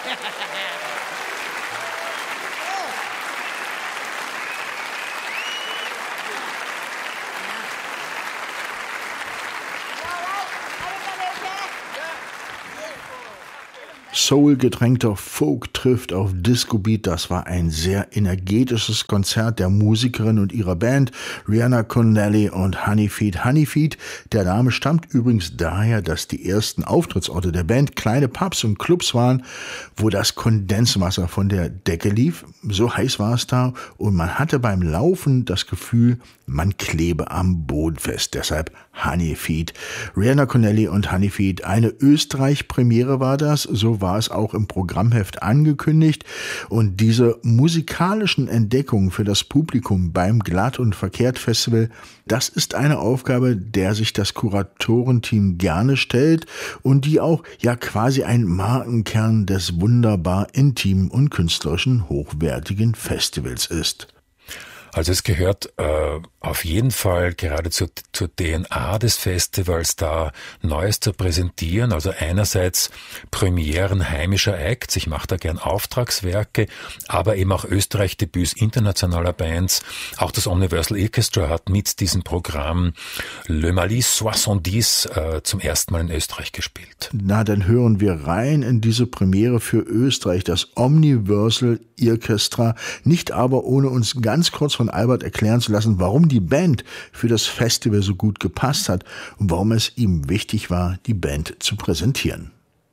Soul-getränkter Folk trifft auf Disco-Beat. Das war ein sehr energetisches Konzert der Musikerin und ihrer Band Rihanna Connelly und Honeyfeet. Honeyfeet, der Name stammt übrigens daher, dass die ersten Auftrittsorte der Band kleine Pubs und Clubs waren, wo das Kondenswasser von der Decke lief. So heiß war es da und man hatte beim Laufen das Gefühl, man klebe am Boden fest. Deshalb Honeyfeet. Rihanna Connelly und Honeyfeet. Eine Österreich-Premiere war das. So war es auch im Programmheft angekündigt. Und diese musikalischen Entdeckungen für das Publikum beim Glatt und Verkehrt Festival, das ist eine Aufgabe, der sich das Kuratorenteam gerne stellt und die auch ja quasi ein Markenkern des wunderbar intimen und künstlerischen hochwertigen Festivals ist. Also es gehört auf jeden Fall gerade zur DNA des Festivals, da Neues zu präsentieren. Also einerseits Premieren heimischer Acts, ich mache da gern Auftragswerke, aber eben auch Österreich-Debüts internationaler Bands. Auch das Omniversal Orchestra hat mit diesem Programm Le Malice 70 zum ersten Mal in Österreich gespielt. Na, dann hören wir rein in diese Premiere für Österreich, das Omniversal Orchestra. Nicht aber ohne uns ganz kurz von Albert erklären zu lassen, warum die Band für das Festival so gut gepasst hat und warum es ihm wichtig war, die Band zu präsentieren.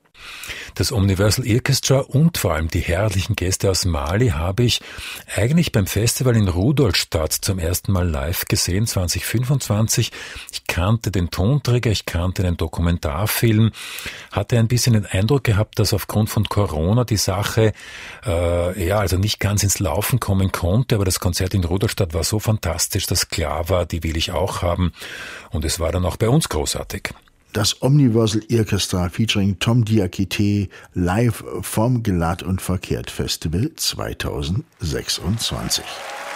Das Omniversal Orchestra und vor allem die herrlichen Gäste aus Mali habe ich eigentlich beim Festival in Rudolstadt zum ersten Mal live gesehen, 2025. Ich kannte den Tonträger, ich kannte den Dokumentarfilm, hatte ein bisschen den Eindruck gehabt, dass aufgrund von Corona die Sache also nicht ganz ins Laufen kommen konnte, aber das Konzert in Rudolstadt war so fantastisch, dass klar war, die will ich auch haben und es war dann auch bei uns großartig. Das Omniversal Orchestra featuring Tom Diakité live vom Glatt und Verkehrt Festival 2026.